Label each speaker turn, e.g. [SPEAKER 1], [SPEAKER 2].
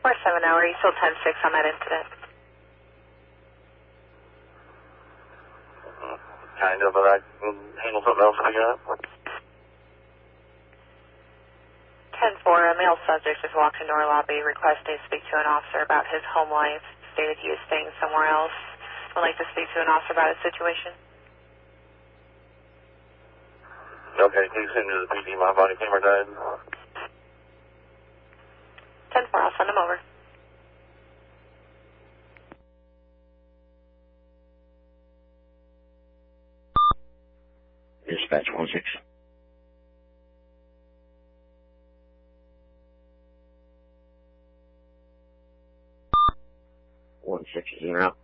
[SPEAKER 1] We're 7 hour, you still 10-6 on that incident.
[SPEAKER 2] Kind of, but I can handle something else I got.
[SPEAKER 1] 10-4, a male subject just walked into our lobby requesting to speak to an officer about his home life, stated he is staying somewhere else. Would like to speak to an officer about his situation.
[SPEAKER 2] Okay, please send me to the PD. My body camera died.
[SPEAKER 1] 10-4, I'll send him over.
[SPEAKER 3] Dispatch 1-6. One 6 is in or out.